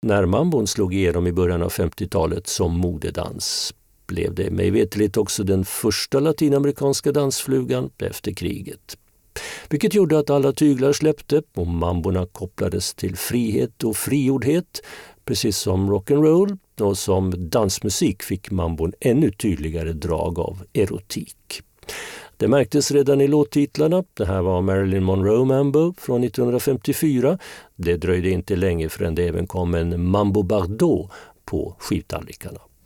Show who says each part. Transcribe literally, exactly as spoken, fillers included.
Speaker 1: När mambon slog igenom i början av femtiotalet som modedans blev det mig veterligt också den första latinamerikanska dansflugan efter kriget. Vilket gjorde att alla tyglar släppte och mamborna kopplades till frihet och frigjordhet, precis som rock'n'roll, och som dansmusik fick mambon ännu tydligare drag av erotik. Det märktes redan i låttitlarna. Det här var Marilyn Monroe Mambo från nittonhundrafemtiofyra. Det dröjde inte länge förrän det även kom en Mambo Bardot på skivtallrikarna.